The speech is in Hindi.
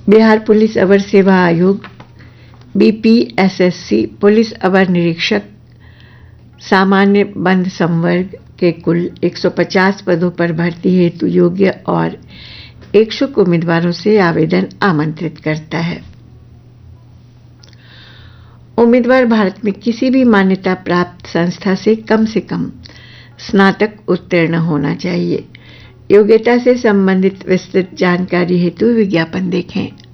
बिहार पुलिस अवर सेवा आयोग बीपीएसएससी पुलिस अवर निरीक्षक सामान्य बंद संवर्ग के कुल 150 पदों पर भर्ती हेतु योग्य और 100 उम्मीदवारों से आवेदन आमंत्रित करता है। उम्मीदवार भारत में किसी भी मान्यता प्राप्त संस्था से कम स्नातक उत्तीर्ण होना चाहिए। योग्यता से संबंधित विस्तृत जानकारी हेतु विज्ञापन देखें।